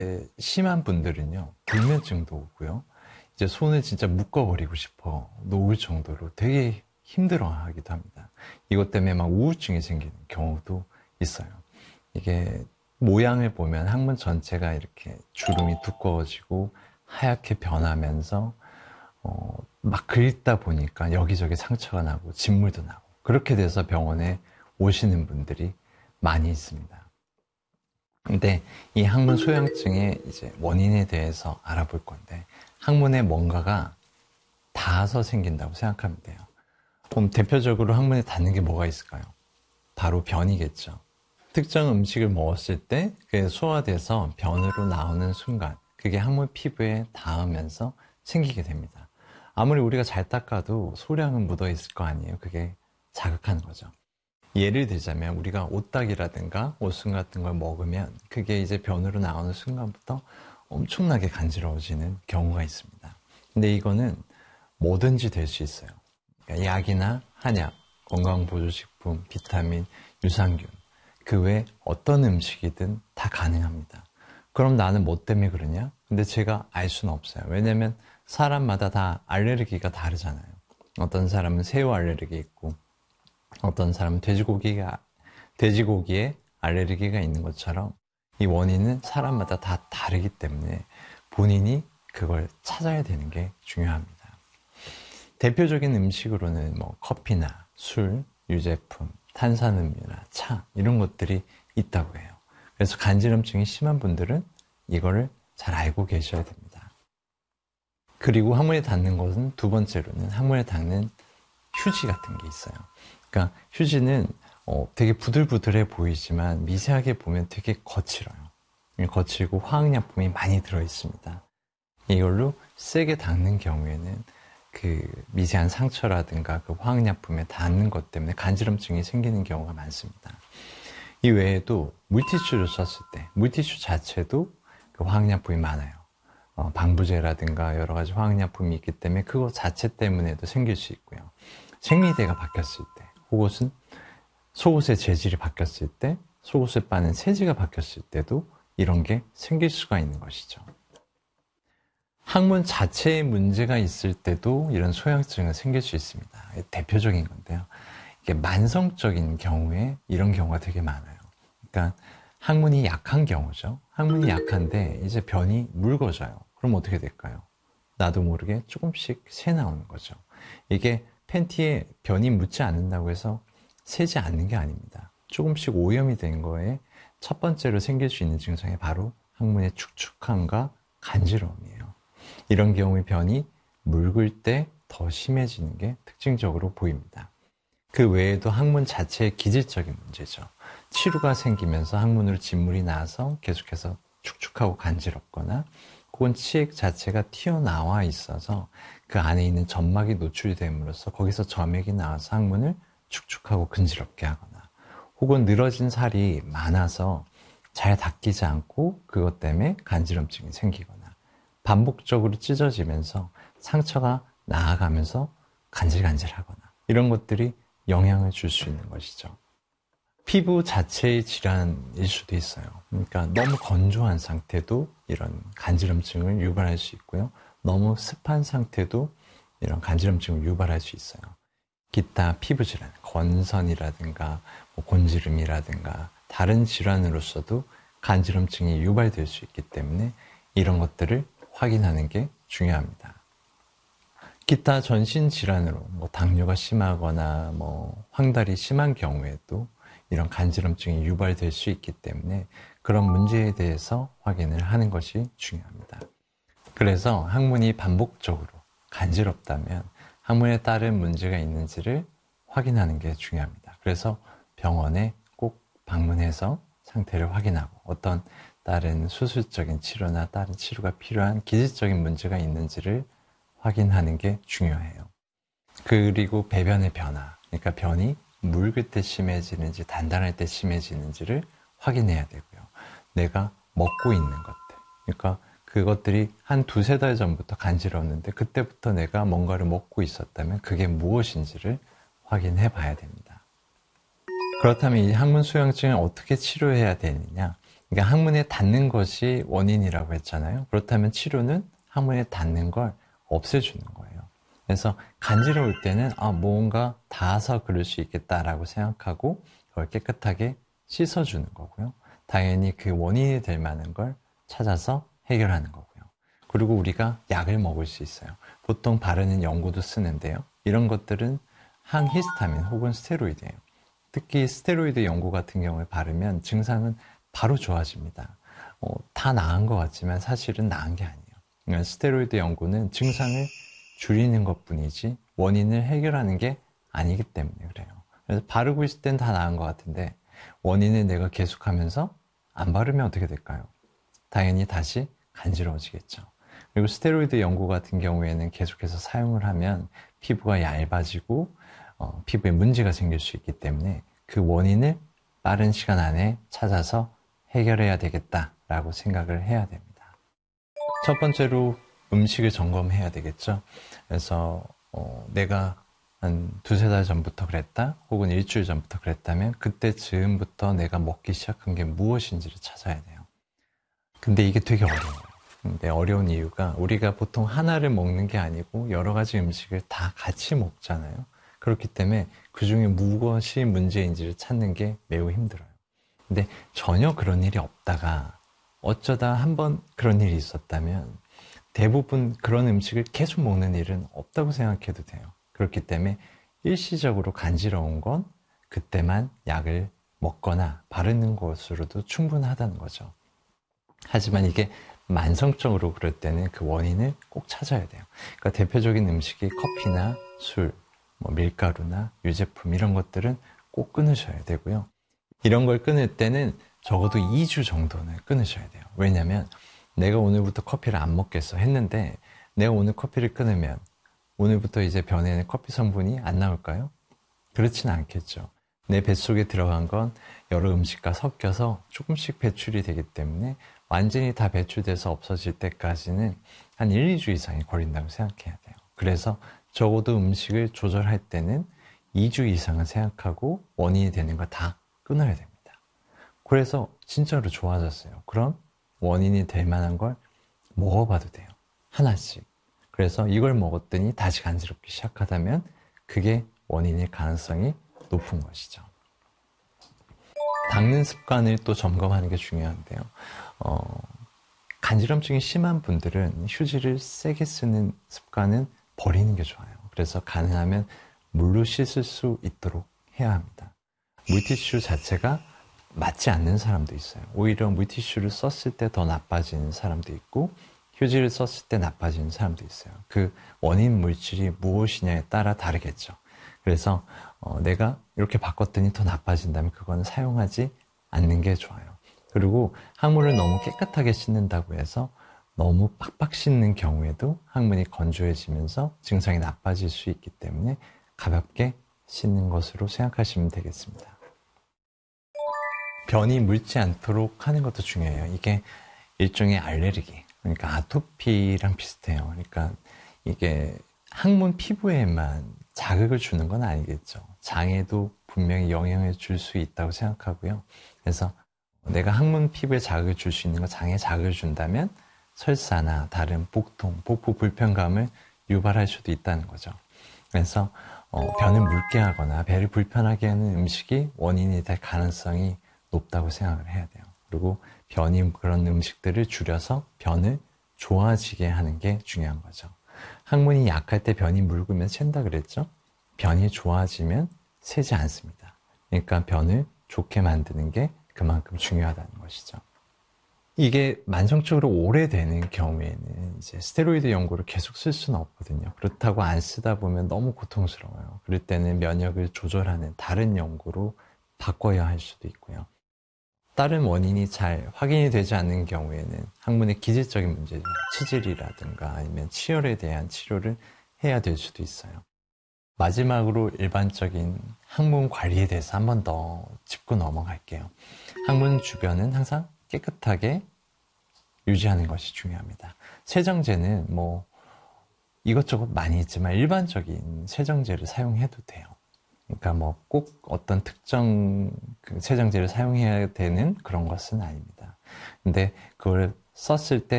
심한 분들은요, 불면증도 오고요. 이제 손을 진짜 묶어버리고 싶어 놓을 정도로 되게 힘들어 하기도 합니다. 이것 때문에 막 우울증이 생기는 경우도 있어요. 이게 모양을 보면 항문 전체가 이렇게 주름이 두꺼워지고 하얗게 변하면서 막 긁다 보니까 여기저기 상처가 나고 진물도 나고 그렇게 돼서 병원에 오시는 분들이 많이 있습니다. 근데 이 항문 소양증의 이제 원인에 대해서 알아볼 건데, 항문에 뭔가가 닿아서 생긴다고 생각하면 돼요. 그럼 대표적으로 항문에 닿는 게 뭐가 있을까요? 바로 변이겠죠. 특정 음식을 먹었을 때 그게 소화돼서 변으로 나오는 순간 그게 항문 피부에 닿으면서 생기게 됩니다. 아무리 우리가 잘 닦아도 소량은 묻어 있을 거 아니에요. 그게 자극하는 거죠. 예를 들자면 우리가 오딱이라든가 옷순 같은 걸 먹으면 그게 이제 변으로 나오는 순간부터 엄청나게 간지러워지는 경우가 있습니다. 근데 이거는 뭐든지 될 수 있어요. 그러니까 약이나 한약, 건강보조식품, 비타민, 유산균, 그 외 어떤 음식이든 다 가능합니다. 그럼 나는 뭐 때문에 그러냐? 근데 제가 알 수는 없어요. 왜냐면 사람마다 다 알레르기가 다르잖아요. 어떤 사람은 새우 알레르기 있고, 어떤 사람은 돼지고기에 알레르기가 있는 것처럼 이 원인은 사람마다 다 다르기 때문에 본인이 그걸 찾아야 되는 게 중요합니다. 대표적인 음식으로는 뭐 커피나 술, 유제품, 탄산음료나 차 이런 것들이 있다고 해요. 그래서 간지럼증이 심한 분들은 이거를 잘 알고 계셔야 됩니다. 그리고 항문에 닿는 것은 두 번째로는 항문에 닿는 휴지 같은 게 있어요. 그러니까 휴지는 되게 부들부들해 보이지만 미세하게 보면 되게 거칠어요. 거칠고 화학약품이 많이 들어있습니다. 이걸로 세게 닦는 경우에는 그 미세한 상처라든가 그 화학약품에 닿는 것 때문에 간지럼증이 생기는 경우가 많습니다. 이 외에도 물티슈를 썼을 때 물티슈 자체도 그 화학약품이 많아요. 방부제라든가 여러 가지 화학약품이 있기 때문에 그거 자체 때문에도 생길 수 있고요. 생리대가 바뀌었을 때, 혹은 속옷의 재질이 바뀌었을 때, 속옷에 빠는 세제가 바뀌었을 때도 이런 게 생길 수가 있는 것이죠. 항문 자체에 문제가 있을 때도 이런 소양증은 생길 수 있습니다. 대표적인 건데요. 이게 만성적인 경우에 이런 경우가 되게 많아요. 그러니까 항문이 약한 경우죠. 항문이 약한데 이제 변이 묽어져요. 그럼 어떻게 될까요? 나도 모르게 조금씩 새 나오는 거죠. 이게 팬티에 변이 묻지 않는다고 해서 새지 않는 게 아닙니다. 조금씩 오염이 된 거에 첫 번째로 생길 수 있는 증상이 바로 항문의 축축함과 간지러움이에요. 이런 경우에 변이 묽을 때 더 심해지는 게 특징적으로 보입니다. 그 외에도 항문 자체의 기질적인 문제죠. 치루가 생기면서 항문으로 진물이 나서 계속해서 축축하고 간지럽거나 혹은 치액 자체가 튀어나와 있어서 그 안에 있는 점막이 노출됨으로써 거기서 점액이 나와서 항문을 축축하고 근지럽게 하거나 혹은 늘어진 살이 많아서 잘 닦이지 않고 그것 때문에 간지럼증이 생기거나 반복적으로 찢어지면서 상처가 나아가면서 간질간질하거나 이런 것들이 영향을 줄 수 있는 것이죠. 피부 자체의 질환일 수도 있어요. 그러니까 너무 건조한 상태도 이런 간지럼증을 유발할 수 있고요. 너무 습한 상태도 이런 간지럼증을 유발할 수 있어요. 기타 피부 질환, 건선이라든가 곤지름이라든가 다른 질환으로서도 간지럼증이 유발될 수 있기 때문에 이런 것들을 확인하는 게 중요합니다. 기타 전신 질환으로 당뇨가 심하거나 황달이 심한 경우에도 이런 간지럼증이 유발될 수 있기 때문에 그런 문제에 대해서 확인을 하는 것이 중요합니다. 그래서 항문이 반복적으로 간지럽다면 항문에 따른 문제가 있는지를 확인하는 게 중요합니다. 그래서 병원에 꼭 방문해서 상태를 확인하고 어떤 다른 수술적인 치료나 다른 치료가 필요한 기질적인 문제가 있는지를 확인하는 게 중요해요. 그리고 배변의 변화, 그러니까 변이 묽을 때 심해지는지 단단할 때 심해지는지를 확인해야 되고요. 내가 먹고 있는 것들, 그러니까 그것들이 한 두세 달 전부터 간지러웠는데 그때부터 내가 뭔가를 먹고 있었다면 그게 무엇인지를 확인해 봐야 됩니다. 그렇다면 이 항문 소양증을 어떻게 치료해야 되느냐? 그러니까 항문에 닿는 것이 원인이라고 했잖아요. 그렇다면 치료는 항문에 닿는 걸 없애주는 거예요. 그래서 간지러울 때는 뭔가 닿아서 그럴 수 있겠다라고 생각하고 그걸 깨끗하게 씻어주는 거고요. 당연히 그 원인이 될 만한 걸 찾아서 해결하는 거고요. 그리고 우리가 약을 먹을 수 있어요. 보통 바르는 연고도 쓰는데요. 이런 것들은 항히스타민 혹은 스테로이드예요. 특히 스테로이드 연고 같은 경우에 바르면 증상은 바로 좋아집니다. 다 나은 것 같지만 사실은 나은 게 아니에요. 그러니까 스테로이드 연고는 증상을 줄이는 것뿐이지 원인을 해결하는 게 아니기 때문에 그래요. 그래서 바르고 있을 땐 다 나은 것 같은데 원인을 내가 계속하면서 안 바르면 어떻게 될까요? 당연히 다시 간지러워지겠죠. 그리고 스테로이드 연고 같은 경우에는 계속해서 사용을 하면 피부가 얇아지고 피부에 문제가 생길 수 있기 때문에 그 원인을 빠른 시간 안에 찾아서 해결해야 되겠다라고 생각을 해야 됩니다. 첫 번째로 음식을 점검해야 되겠죠. 그래서 내가 한 두세 달 전부터 그랬다 혹은 일주일 전부터 그랬다면 그때 즈음부터 내가 먹기 시작한 게 무엇인지를 찾아야 돼요. 근데 이게 되게 어려워요. 근데 어려운 이유가 우리가 보통 하나를 먹는 게 아니고 여러 가지 음식을 다 같이 먹잖아요. 그렇기 때문에 그 중에 무엇이 문제인지를 찾는 게 매우 힘들어요. 근데 전혀 그런 일이 없다가 어쩌다 한번 그런 일이 있었다면 대부분 그런 음식을 계속 먹는 일은 없다고 생각해도 돼요. 그렇기 때문에 일시적으로 간지러운 건 그때만 약을 먹거나 바르는 것으로도 충분하다는 거죠. 하지만 이게 만성적으로 그럴 때는 그 원인을 꼭 찾아야 돼요. 그러니까 대표적인 음식이 커피나 술, 밀가루나 유제품 이런 것들은 꼭 끊으셔야 되고요. 이런 걸 끊을 때는 적어도 2주 정도는 끊으셔야 돼요. 왜냐하면 내가 오늘부터 커피를 안 먹겠어 했는데 내가 오늘 커피를 끊으면 오늘부터 이제 변에는 커피 성분이 안 나올까요? 그렇지는 않겠죠. 내 뱃속에 들어간 건 여러 음식과 섞여서 조금씩 배출이 되기 때문에 완전히 다 배출돼서 없어질 때까지는 한 1, 2주 이상이 걸린다고 생각해야 돼요. 그래서 적어도 음식을 조절할 때는 2주 이상은 생각하고 원인이 되는 거 다 끊어야 됩니다. 그래서 진짜로 좋아졌어요. 그럼 원인이 될 만한 걸 먹어봐도 돼요. 하나씩. 그래서 이걸 먹었더니 다시 간지럽기 시작하다면 그게 원인일 가능성이 높은 것이죠. 닦는 습관을 또 점검하는 게 중요한데요. 간지럼증이 심한 분들은 휴지를 세게 쓰는 습관은 버리는 게 좋아요. 그래서 가능하면 물로 씻을 수 있도록 해야 합니다. 물티슈 자체가 맞지 않는 사람도 있어요. 오히려 물티슈를 썼을 때 더 나빠지는 사람도 있고 휴지를 썼을 때 나빠지는 사람도 있어요. 그 원인 물질이 무엇이냐에 따라 다르겠죠. 그래서 내가 이렇게 바꿨더니 더 나빠진다면 그건 사용하지 않는 게 좋아요. 그리고 항문을 너무 깨끗하게 씻는다고 해서 너무 팍팍 씻는 경우에도 항문이 건조해지면서 증상이 나빠질 수 있기 때문에 가볍게 씻는 것으로 생각하시면 되겠습니다. 변이 묽지 않도록 하는 것도 중요해요. 이게 일종의 알레르기, 그러니까 아토피랑 비슷해요. 그러니까 이게 항문 피부에만 자극을 주는 건 아니겠죠. 장에도 분명히 영향을 줄 수 있다고 생각하고요. 그래서 내가 항문 피부에 자극을 줄 수 있는 거 장에 자극을 준다면 설사나 다른 복통, 복부 불편감을 유발할 수도 있다는 거죠. 그래서 변을 묽게 하거나 배를 불편하게 하는 음식이 원인이 될 가능성이 높다고 생각을 해야 돼요. 그리고 변이 그런 음식들을 줄여서 변을 좋아지게 하는 게 중요한 거죠. 항문이 약할 때 변이 묽으면 샌다 그랬죠? 변이 좋아지면 새지 않습니다. 그러니까 변을 좋게 만드는 게 그만큼 중요하다는 것이죠. 이게 만성적으로 오래되는 경우에는 이제 스테로이드 연고를 계속 쓸 수는 없거든요. 그렇다고 안 쓰다 보면 너무 고통스러워요. 그럴 때는 면역을 조절하는 다른 연고로 바꿔야 할 수도 있고요. 다른 원인이 잘 확인이 되지 않는 경우에는 항문의 기질적인 문제, 치질이라든가 아니면 치열에 대한 치료를 해야 될 수도 있어요. 마지막으로 일반적인 항문 관리에 대해서 한 번 더 짚고 넘어갈게요. 항문 주변은 항상 깨끗하게 유지하는 것이 중요합니다. 세정제는 이것저것 많이 있지만 일반적인 세정제를 사용해도 돼요. 그러니까 뭐 꼭 어떤 특정 그 세정제를 사용해야 되는 그런 것은 아닙니다. 근데 그걸 썼을 때